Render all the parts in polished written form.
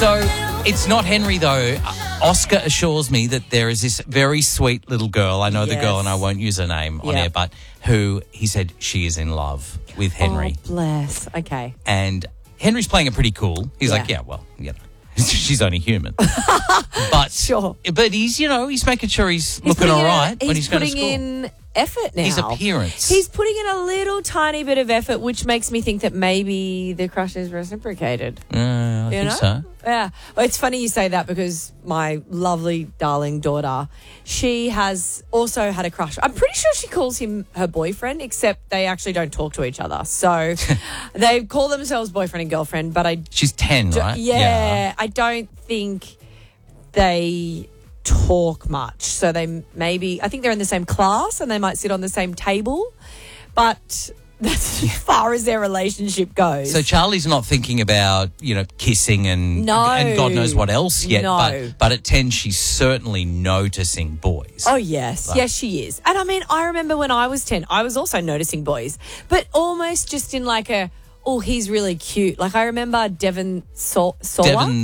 So it's not Henry, though. Oscar assures me that there is this very sweet little girl. I know the girl, and I won't use her name on air, but who he said she is in love with Henry. Oh, bless. Okay. And Henry's playing it pretty cool. He's like, she's only human. But sure. But he's making sure he's looking all right when he's going to school. He's putting in effort now. His appearance. He's putting in a little tiny bit of effort, which makes me think that maybe the crush is reciprocated. I think so. Yeah. Well, it's funny you say that because my lovely, darling daughter, she has also had a crush. I'm pretty sure she calls him her boyfriend, except they actually don't talk to each other. So they call themselves boyfriend and girlfriend, but she's 10, right? Yeah. I don't think they talk much. So I think they're in the same class and they might sit on the same table, but that's as far as their relationship goes. So Charlie's not thinking about, kissing and God knows what else yet. No. But at 10, she's certainly noticing boys. Oh, yes. Yes, she is. And I remember when I was 10, I was also noticing boys, but almost just in like he's really cute. Like I remember Devon Sauer, in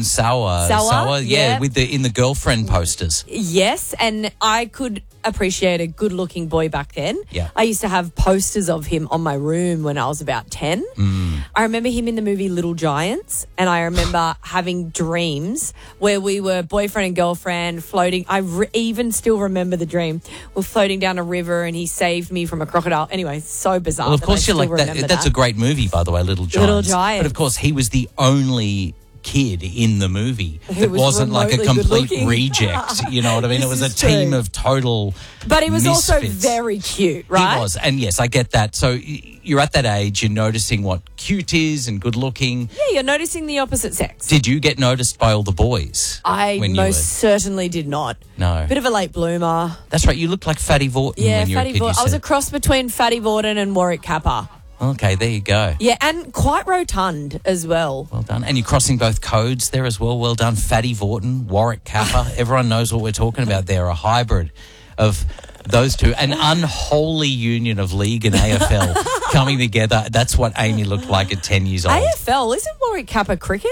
the girlfriend posters. Yes, and I could appreciate a good-looking boy back then. Yeah. I used to have posters of him on my room when I was about 10. I remember him in the movie Little Giants, and I remember having dreams where we were boyfriend and girlfriend floating. I even still remember the dream. We're floating down a river and he saved me from a crocodile. Anyway, so bizarre. Well, of course, you're like that. That's a great movie, by the way, Little Giants. Little Giants. But of course, he was the only kid in the movie that wasn't like a complete reject. You know what I mean? It was a team of total But he was misfits. also very cute, right? He was. And yes, I get that. So you're at that age, you're noticing what cute is and good looking. Yeah, you're noticing the opposite sex. Did you get noticed by all the boys? I certainly did not. No. Bit of a late bloomer. That's right. You looked like Fatty Vorton when you were a kid. I was a cross between Fatty Vorton and Warwick Kappa. Okay, there you go. Yeah, and quite rotund as well. Well done. And you're crossing both codes there as well. Well done. Fatty Vorton, Warwick Kappa. Everyone knows what we're talking about there. A hybrid of those two. An unholy union of league and AFL coming together. That's what Amy looked like at 10 years old. AFL? Isn't Warwick Kappa cricket?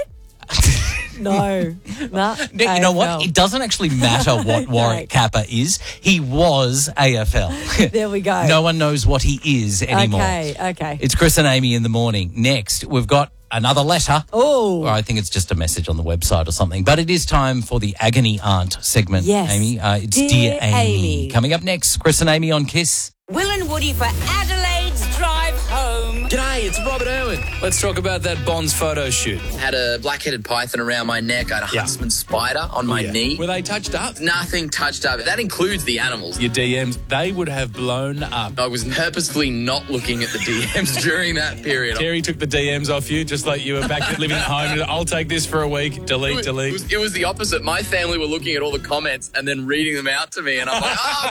No. Nah, you know what? It doesn't actually matter what Warwick Kappa is. He was AFL. There we go. No one knows what he is anymore. Okay. It's Chris and Amy in the morning. Next, we've got another letter. Oh. Or I think it's just a message on the website or something. But it is time for the Agony Aunt segment, yes. Amy. It's Dear Amy. Coming up next, Chris and Amy on Kiss. Will and Woody for Adelaide's drive home. G'day, it's Robert Irwin. Let's talk about that Bonds photo shoot. Had a black-headed python around my neck. I had a huntsman spider on my knee. Were they touched up? Nothing touched up. That includes the animals. Your DMs, they would have blown up. I was purposefully not looking at the DMs during that period. Terry took the DMs off you, just like you were back living at home. And I'll take this for a week. Delete. It was the opposite. My family were looking at all the comments and then reading them out to me, and I'm like, oh,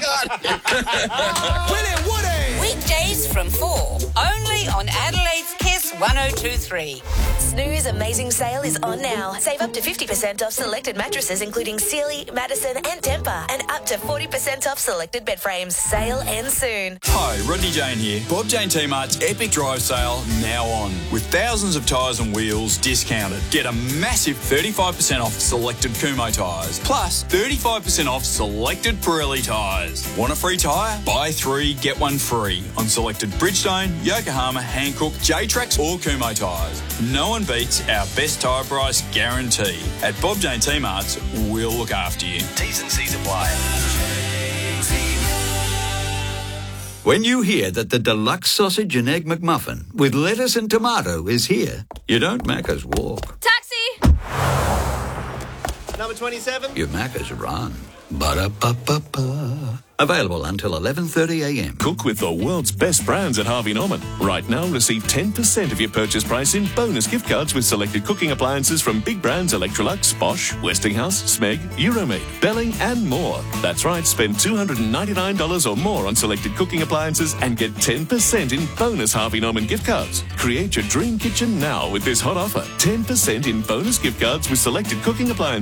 God. Will and Woody. Weekdays from 4, only on Adelaide's Kiss 102.3. Snooze Amazing Sale is on now. Save up to 50% off selected mattresses, including Sealy, Madison, and Tempur, and up to 40% off selected bed frames. Sale ends soon. Hi, Rodney Jane here. Bob Jane T-Mart's Epic Drive Sale now on. With thousands of tyres and wheels discounted. Get a massive 35% off selected Kumho tyres. Plus 35% off selected Pirelli tyres. Want a free tyre? Buy 3, get 1 free on selected Bridgestone, Yokohama, Hankook, J-Trax or Kumho tyres. No one beats our best tyre price guarantee. At Bob Jane T-Mart's, we'll look after you. T's and C's apply. When you hear that the deluxe sausage and egg McMuffin with lettuce and tomato is here, you don't Macca's walk. Taxi! Number 27? You Macca's run. Ba-da-ba-ba-ba. Available until 11:30am. Cook with the world's best brands at Harvey Norman. Right now, receive 10% of your purchase price in bonus gift cards with selected cooking appliances from big brands Electrolux, Bosch, Westinghouse, Smeg, Euromaid, Belling, and more. That's right, spend $299 or more on selected cooking appliances and get 10% in bonus Harvey Norman gift cards. Create your dream kitchen now with this hot offer. 10% in bonus gift cards with selected cooking appliances.